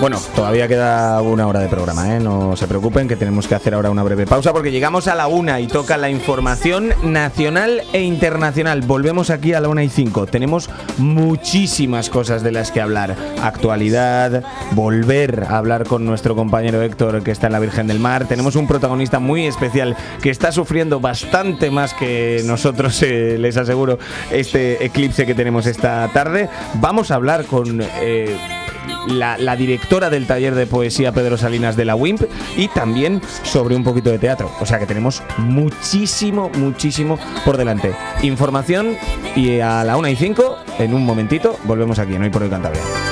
Bueno, todavía queda una hora de programa, ¿eh? No se preocupen, que tenemos que hacer ahora una breve pausa porque llegamos a la 1 y toca la información nacional e internacional. Volvemos aquí a la 1:05. Tenemos muchísimas cosas de las que hablar. Actualidad, volver a hablar con nuestro compañero Héctor, que está en la Virgen del Mar. Tenemos un protagonista muy especial que está sufriendo bastante más que nosotros, les aseguro, este eclipse que tenemos esta tarde. Vamos a hablar con la directora del taller de poesía Pedro Salinas de la WIMP y también sobre un poquito de teatro. O sea que tenemos muchísimo por delante. Información y a la 1:05, en un momentito, volvemos aquí en Hoy por Hoy Cantabria.